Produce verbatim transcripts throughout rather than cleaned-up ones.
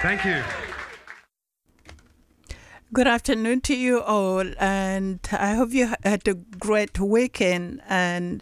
Thank you. Good afternoon to you all, and I hope you had a great weekend and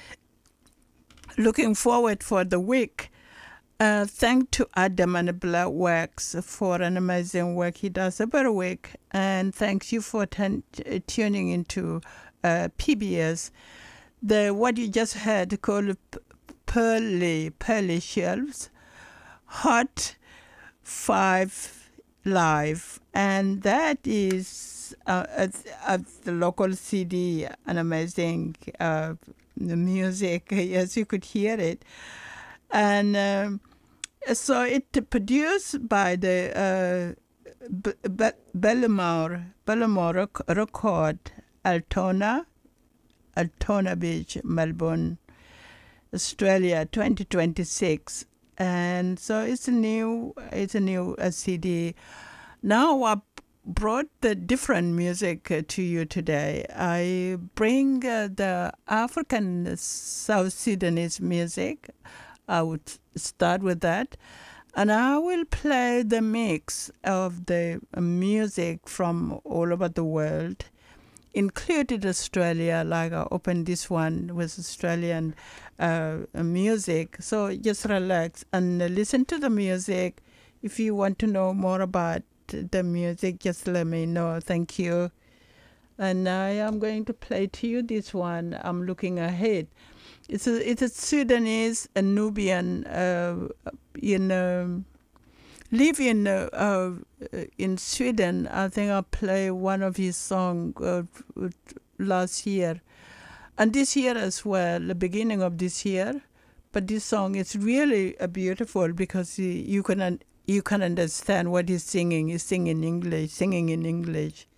looking forward for the week. Uh, thank to Adam and Black Wax for an amazing work he does every week, and thanks you for ten- tuning into uh, P B S. The what you just heard called P- Pearly Pearly Shelves, Hot Five Live, and that is uh, at, at the local C D, an amazing uh, the music. Yes, you could hear it, and um, so it produced by the uh, B- B- Bellamore Bellamore Rec- Record, Altona, Altona Beach, Melbourne, Australia, twenty twenty-six. And so it's a new, it's a new uh, C D. Now I brought the different music uh, to you today. I bring uh, the African South Sudanese music. I would start with that, and I will play the mix of the uh, music from all over the world, included Australia. Like I opened this one with Australian uh, music. So just relax and listen to the music. If you want to know more about the music, just let me know. Thank you. And I am going to play to you this one. I'm looking ahead. It's a it's a Sudanese, a Nubian, uh, in um, live in uh, uh, in Sweden. I think I played one of his songs uh, last year, and this year as well, the beginning of this year. But this song is really uh, beautiful because you, you can un- you can understand what he's singing. He's singing English, singing in English.